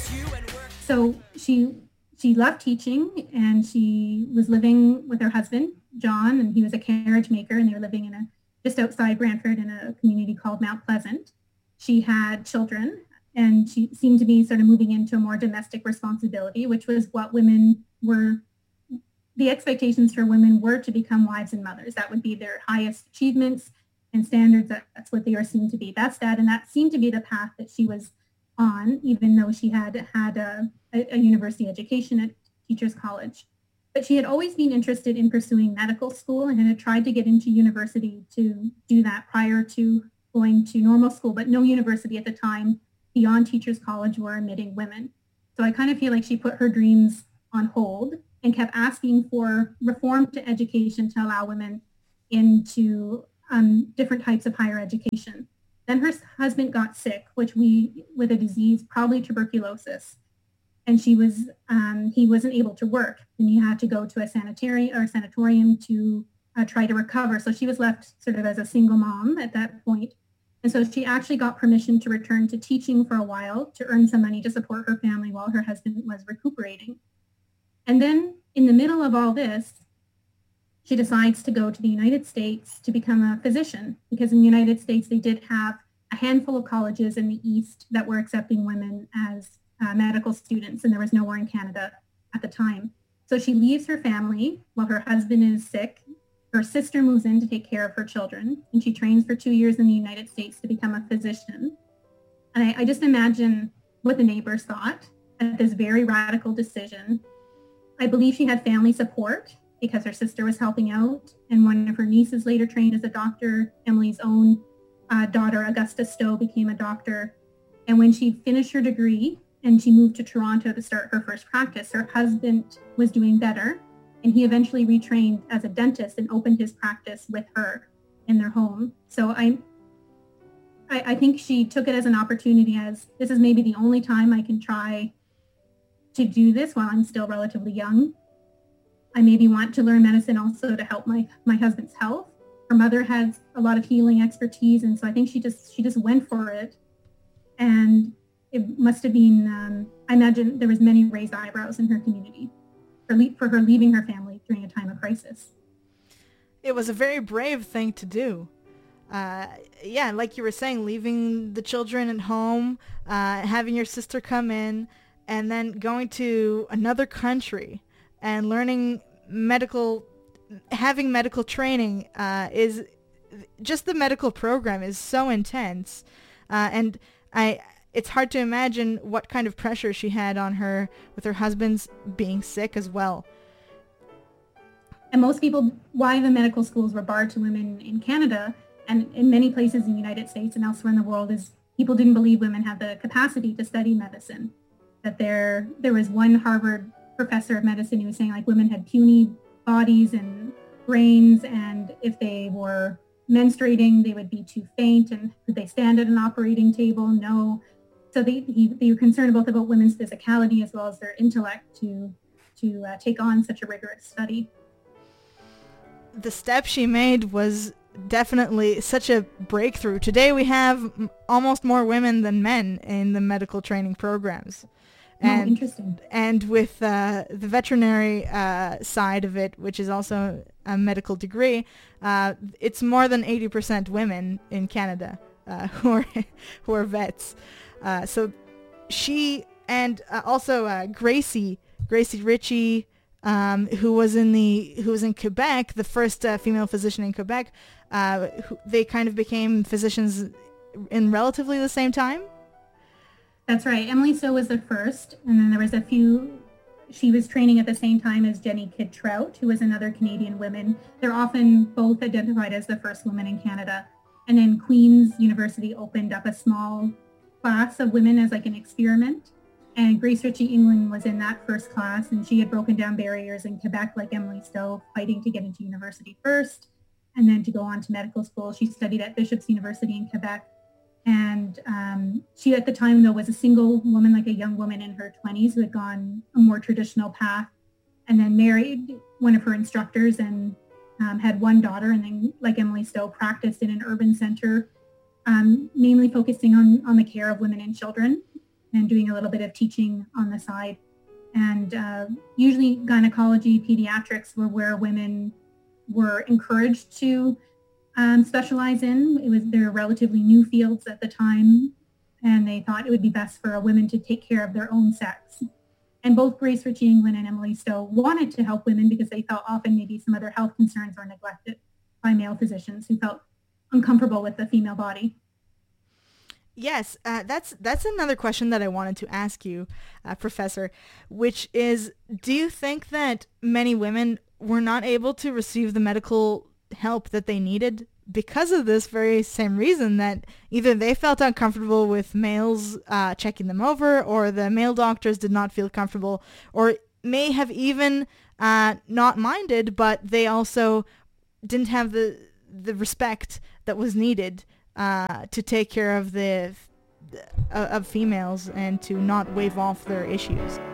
So she left teaching and she was living with her husband, John, and he was a carriage maker, and they were living in a just outside Brantford in a community called Mount Pleasant. She had children and she seemed to be sort of moving into a more domestic responsibility, which was what women were, the expectations for women were to become wives and mothers. That would be their highest achievements and standards. That's what they were seen to be. That's that. And that seemed to be the path that she was on, even though she had had a university education at Teachers College. But she had always been interested in pursuing medical school and had tried to get into university to do that prior to going to normal school, but no university at the time beyond Teachers College were admitting women. So I kind of feel like she put her dreams on hold and kept asking for reform to education to allow women into different types of higher education. Then her husband got sick, with a disease, probably tuberculosis, and he wasn't able to work, and he had to go to a sanatorium to try to recover. So she was left sort of as a single mom at that point. And so she actually got permission to return to teaching for a while to earn some money to support her family while her husband was recuperating. And then in the middle of all this, she decides to go to the United States to become a physician, because in the United States, they did have a handful of colleges in the East that were accepting women as medical students, and there was nowhere in Canada at the time. So she leaves her family while her husband is sick. Her sister moves in to take care of her children, and she trains for 2 years in the United States to become a physician. And I just imagine what the neighbors thought at this very radical decision. I believe she had family support because her sister was helping out, and one of her nieces later trained as a doctor. Emily's own daughter, Augusta Stowe, became a doctor. And when she finished her degree and she moved to Toronto to start her first practice, her husband was doing better, and he eventually retrained as a dentist and opened his practice with her in their home. So I think she took it as an opportunity, as this is maybe the only time I can try to do this while I'm still relatively young. I maybe want to learn medicine also to help my husband's health. Her mother has a lot of healing expertise, and so I think she just went for it. And it must have been, I imagine there was many raised eyebrows in her community for her leaving her family during a time of crisis. It was a very brave thing to do. Yeah, like you were saying, leaving the children at home, having your sister come in, and then going to another country and learning having medical training is just, the medical program is so intense. And it's hard to imagine what kind of pressure she had on her with her husband's being sick as well. And most people, why the medical schools were barred to women in Canada and in many places in the United States and elsewhere in the world, is people didn't believe women had the capacity to study medicine. That there was one Harvard professor of medicine who was saying, like, women had puny bodies and brains, and if they were menstruating, they would be too faint, and could they stand at an operating table? No. So they were concerned both about women's physicality as well as their intellect to take on such a rigorous study. The step she made was definitely such a breakthrough. Today we have almost more women than men in the medical training programs. And, interesting. And with the veterinary side of it, which is also a medical degree, it's more than 80% women in Canada who are vets. So she, and also Gracie Ritchie, who was in Quebec, the first female physician in Quebec. They kind of became physicians in relatively the same time. That's right. Emily Stowe was the first, and then there was a few. She was training at the same time as Jenny Kidd Trout, who was another Canadian woman. They're often both identified as the first women in Canada. And then Queen's University opened up a small class of women as like an experiment. And Grace Ritchie England was in that first class, and she had broken down barriers in Quebec like Emily Stowe, fighting to get into university first, and then to go on to medical school. She studied at Bishop's University in Quebec. And she at the time, though, was a single woman, like a young woman in her 20s who had gone a more traditional path, and then married one of her instructors and had one daughter, and then, like Emily Stowe, practiced in an urban center, mainly focusing on the care of women and children. and doing a little bit of teaching on the side. And usually gynecology, pediatrics were where women were encouraged to specialize in. They were relatively new fields at the time, and they thought it would be best for a woman to take care of their own sex. And both Grace Ritchie England and Emily Stowe wanted to help women because they felt often maybe some other health concerns were neglected by male physicians who felt uncomfortable with the female body. Yes, that's another question that I wanted to ask you, Professor, which is, do you think that many women were not able to receive the medical help that they needed because of this very same reason, that either they felt uncomfortable with males checking them over, or the male doctors did not feel comfortable, or may have even not minded, but they also didn't have the respect that was needed to take care of of females and to not wave off their issues?